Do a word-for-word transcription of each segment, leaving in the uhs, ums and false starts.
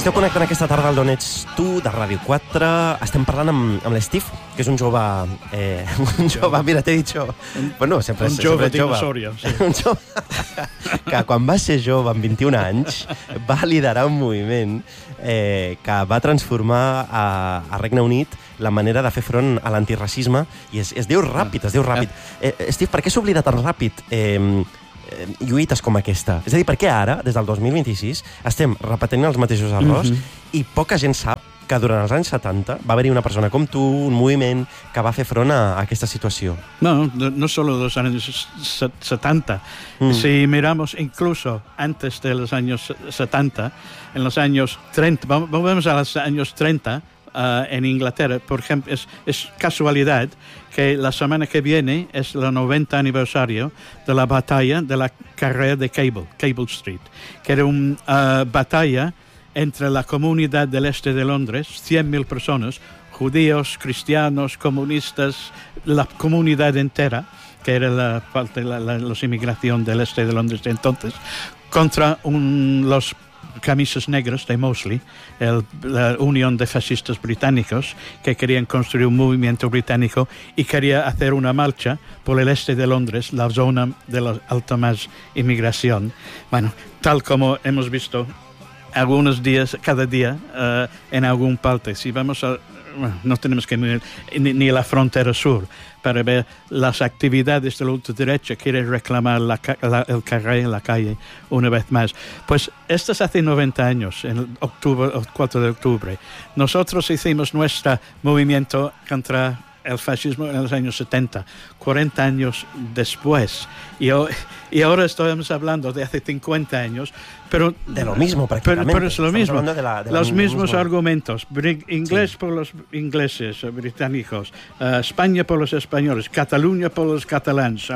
esteu connectant aquesta tarda al D'on ets tu, de Ràdio quatre. Estem parlant amb, amb l'Steve, que és un jove... Eh, un jove, mira, t'he dit jove. Bueno, sempre, un jove sempre jove. Sòria, sí. Un jove que quan va ser jove, amb vint-i-un anys, va liderar un moviment eh, que va transformar a, a Regne Unit la manera de fer front a l'antiracisme, i es, es diu ràpid, es diu ràpid. Eh, Steve, per què s'oblida tan ràpid eh, lluites com aquesta? És a dir, per què ara, des del dos mil vint-i-sis, estem repetint els mateixos errors mm-hmm. i poca gent sap que durant els anys setanta va haver-hi una persona com tu, un moviment que va fer front a, a aquesta situació? No, no, no solo los años setenta. Mm. Si miramos incluso antes de los años setenta, en los años treinta, vamos a los años treinta, Uh, en Inglaterra, por ejemplo, es, es casualidad que la semana que viene es el noventa aniversario de la batalla de la carrera de Cable, Cable Street, que era una uh, batalla entre la comunidad del este de Londres, cien mil personas, judíos, cristianos, comunistas, la comunidad entera, que era la parte la, la los inmigración del este de Londres de entonces, contra un, los camisas negras de Mosley, el, la Unión de Fascistas Británicos, que querían construir un movimiento británico y quería hacer una marcha por el este de Londres, la zona de la alta más inmigración. Bueno, tal como hemos visto algunos días, cada día, uh, en algún parte. Si vamos a... Bueno, no tenemos que ir ni, ni a la frontera sur para ver las actividades de la ultraderecha, quiere reclamar la, la, el carril, la calle, una vez más. Pues esto es hace noventa años, en octubre, el cuatro de octubre. Nosotros hicimos nuestro movimiento contra el fascismo en los años setenta, cuarenta años después. Y, y ahora estamos hablando de hace cincuenta años, pero... De lo mismo, prácticamente. Pero, pero es lo Estamos mismo. De la, de los la mismos mismo. argumentos. Inglés sí. por los ingleses, británicos. Uh, España por los españoles. Cataluña por los catalanes.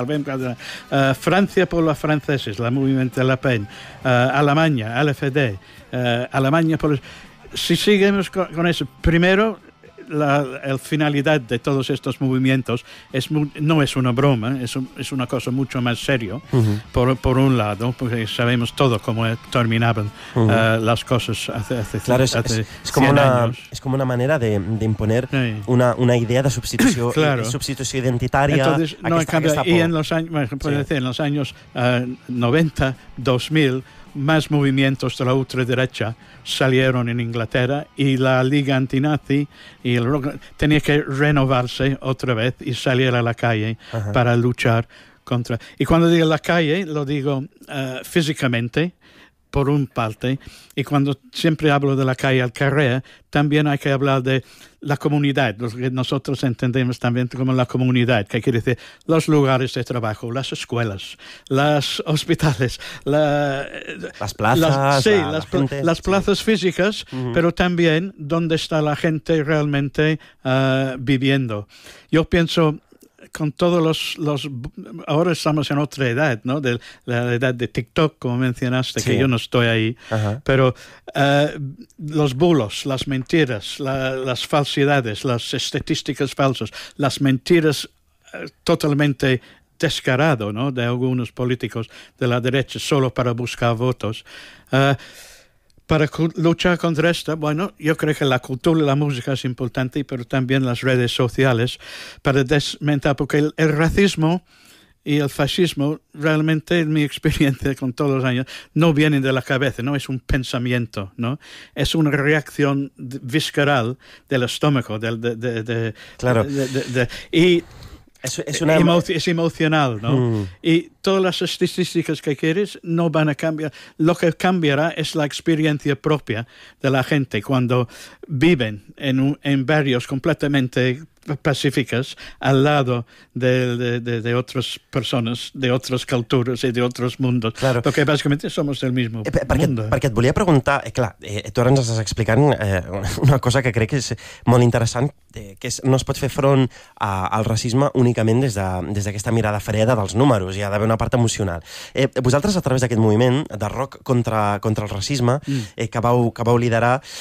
Uh, Francia por los franceses, la movimiento de Le Pen. Uh, Alemania, L F D. Uh, Alemania por los... Si seguimos con, con eso, primero... La, la finalidad de todos estos movimientos es mu- no es una broma, es, un, es una cosa mucho más serio, uh-huh. por, por un lado, porque sabemos todo cómo terminaban uh-huh. uh, las cosas hace, hace, claro, es, hace es, es como una, años. Es como una manera de, de imponer sí. una, una idea de substitución, claro. substitución identitaria. Entonces, a no, aquesta, cambia, aquesta y en los años, bueno, puede sí. decir, en los años uh, noventa, dos mil, más movimientos de la ultraderecha salieron en Inglaterra y la Liga Antinazi y el rock tenía que renovarse otra vez y salir a la calle uh-huh. para luchar contra... Y cuando digo la calle, lo digo uh, físicamente, por un parte, y cuando siempre hablo de la calle al carrer, también hay que hablar de la comunidad, lo que nosotros entendemos también como la comunidad, que quiere decir los lugares de trabajo, las escuelas, los hospitales, la, las plazas, las, sí, la, las, la gente, las plazas sí. físicas, uh-huh. pero también donde está la gente realmente uh, viviendo. Yo pienso... con todos los, los... Ahora estamos en otra edad, ¿no? De la edad de TikTok, como mencionaste, sí. que yo no estoy ahí. Uh-huh. Pero uh, los bulos, las mentiras, la, las falsedades, las estadísticas falsas, las mentiras uh, totalmente descarado, ¿no? De algunos políticos de la derecha solo para buscar votos. Uh, Para luchar contra esto, bueno, yo creo que la cultura y la música es importante, pero también las redes sociales para desmentir, porque el, el racismo y el fascismo, realmente, en mi experiencia con todos los años, no vienen de la cabeza, no es un pensamiento, ¿no? Es una reacción visceral del estómago, del, de, de, de, claro. de, de, de, y Es, es, una... Emo- es emocional, ¿no? Mm. Y todas las estadísticas que quieres no van a cambiar. Lo que cambiará es la experiencia propia de la gente cuando viven en, un, en barrios completamente pacíficos al lado de, de, de, de otras persones, de otras culturas y de otros mundos. Claro. Porque básicamente somos del mismo eh, perquè, mundo. Perquè et volia preguntar, eh, clar, eh, tu ara ens estàs explicant eh, una cosa que crec que és molt interessant, eh, que és, no es pot fer front a, al racisme únicament des, de, des d'aquesta mirada freda dels números, hi ha d'haver una part emocional. Eh, vosaltres, a través d'aquest moviment de rock contra, contra el racisme, mm. eh, que, vau, que vau liderar,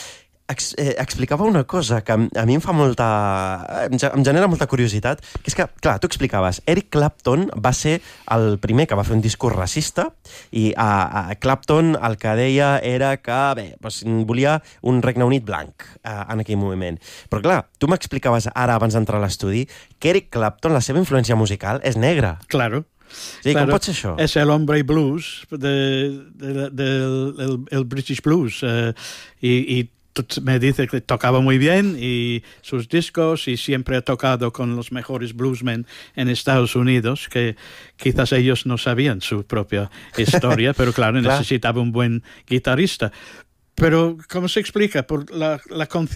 ex, eh, explicava una cosa que a mi em fa molta... em, em genera molta curiositat, que és que, clar, tu explicaves, Eric Clapton va ser el primer que va fer un discurs racista i a, a Clapton el que deia era que, bé, doncs, volia un Regne Unit blanc eh, en aquell moviment. Però, clar, tu m'explicaves ara, abans d'entrar a l'estudi, que Eric Clapton, la seva influència musical, és negra. Claro. Sí, claro, com pot ser això? És el hombre blues del de, de, de, el, el British Blues. Uh, y, y me dice que tocaba muy bien y sus discos y siempre ha tocado con los mejores bluesmen en Estados Unidos, que quizás ellos no sabían su propia historia, pero claro, claro, necesitaba un buen guitarrista. Pero, ¿cómo se explica? Por la, la conciencia